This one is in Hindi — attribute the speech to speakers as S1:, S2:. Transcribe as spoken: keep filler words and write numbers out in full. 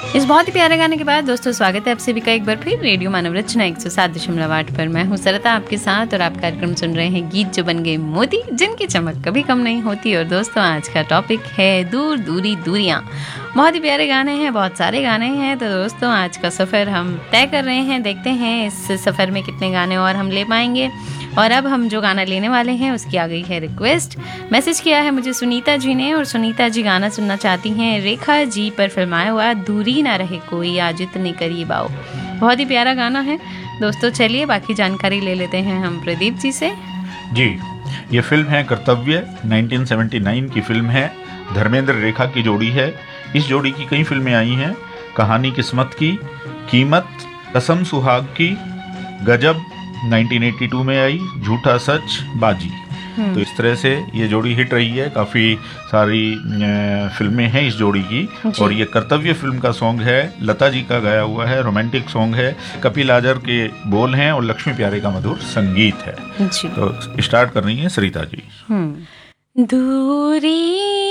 S1: इस बहुत ही प्यारे गाने के बाद दोस्तों स्वागत है आप सभी का एक बार फिर रेडियो मानव रचना एक सौ सात दशमलव आठ पर। मैं हूँ सरता आपके साथ और आप कार्यक्रम सुन रहे हैं गीत जो बन गए मोती, जिनकी चमक कभी कम नहीं होती। और दोस्तों आज का टॉपिक है दूर दूरी दूरियां। बहुत ही प्यारे गाने हैं, बहुत सारे गाने हैं। तो दोस्तों आज का सफ़र हम तय कर रहे हैं, देखते हैं इस सफ़र में कितने गाने और हम ले पाएंगे। और अब हम जो गाना लेने वाले हैं उसकी आ गई है रिक्वेस्ट। मैसेज किया है मुझे सुनीता जी ने, और सुनीता जी गाना सुनना चाहती हैं रेखा जी पर फिल्माया हुआ दूरी ना रहे कोई आज इतने करीब आओ। बहुत ही प्यारा गाना है दोस्तों। चलिए बाकी जानकारी ले लेते हैं हम प्रदीप जी से।
S2: जी, ये फिल्म है कर्तव्य, उन्नीस सौ उन्यासी की फिल्म है। धर्मेंद्र रेखा की जोड़ी है। इस जोड़ी की कई फिल्में आई हैं। कहानी किस्मत की, कीमत, कसम सुहाग की, गजब उन्नीस सौ बयासी में आई, झूठा सच, बाजी। तो इस तरह से ये जोड़ी हिट रही है। काफ़ी सारी फिल्में हैं इस जोड़ी की। और ये कर्तव्य फिल्म का सॉन्ग है, लता जी का गाया हुआ है, रोमांटिक सॉन्ग है। कपिल आजर के बोल हैं और लक्ष्मी प्यारे का मधुर संगीत है। तो स्टार्ट कर रही हैं सरिता जी।
S1: दूरी